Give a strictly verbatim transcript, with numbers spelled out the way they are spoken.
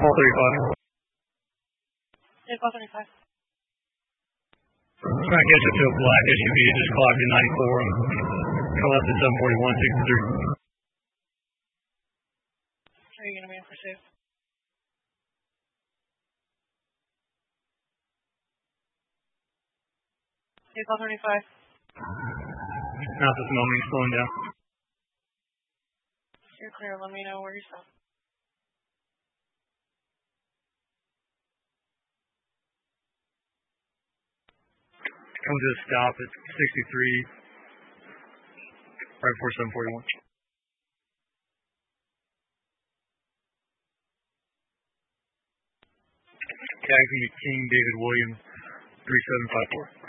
four thirty-five. Yeah, four thirty-five. Trying to catch up to a black S U V. It just clocked in ninety-four. Go left at seven forty-one, sixty-three. Are you going to be in pursuit? Yeah, four thirty-five. Not this moment. He's slowing down. You're clear. Let me know where you're at. Come to a stop at sixty-three, right before seven forty-one. Tag me King David Williams, three seven five four.